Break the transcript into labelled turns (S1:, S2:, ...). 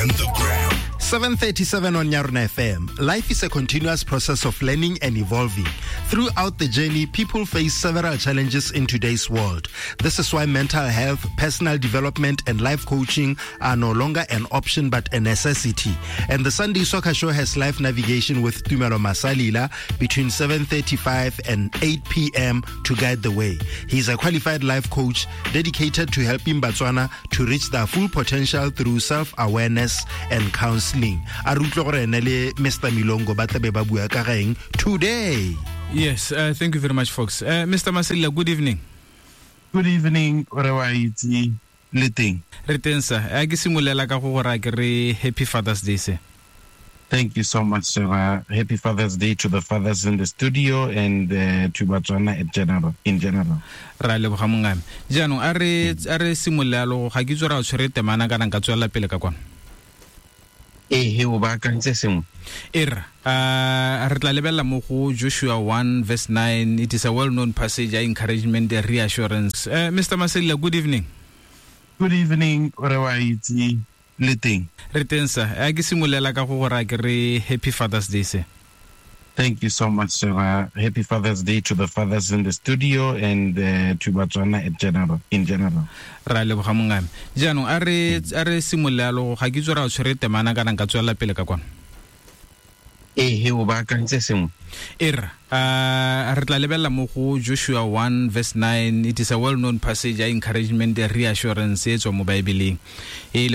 S1: Underground.
S2: 7:37 on Nyaruna FM. Life is a continuous process of learning and evolving. Throughout the journey, people face several challenges in today's world. This is why mental health, personal development, and life coaching are no longer an option but a necessity. And the Sunday Soccer Show has live navigation with Tumelo Masalila between 7:35 and 8 p.m. to guide the way. He's a qualified life coach dedicated to helping Botswana to reach their full potential through self-awareness and counseling. Mr. Milongo today.
S3: Yes, thank you very much, folks. Mr. Masila, good evening.
S4: Good evening, Orawaiti Liting.
S3: Retensa, agisimulela ka go ra ke happy Father's Day sir.
S4: Thank you so much, sir. Happy Father's Day to the fathers in the studio and to Botswana in general.
S3: Ra le boga mongame. Jaanong are simolelo ga ke tsora o tshwere temana kana ka tswela pele ka kwana.
S4: He o ba kantse sengwe.
S3: Re tla lebella mo go Joshua 1 verse 9. It is a well-known passage, encouragement and reassurance. Mr. Masila, good evening.
S4: Good evening, Orawaiti Liting.
S3: Retensa, agisimulela ka go ra ke happy Father's Day sir.
S4: Thank you so much, sir. Happy Father's Day to the fathers in the studio and to Botswana in general.
S3: Ra le boga mongame. Jaanong are simolelo ga ke tsora o tshwere temana kana ka tswela pele ka kwana.
S4: He o ba kantse sengwe.
S3: Re tla lebella mo go Joshua 1 verse 9. It is a well-known passage, encouragement and reassurance. It's mo Bibeleng.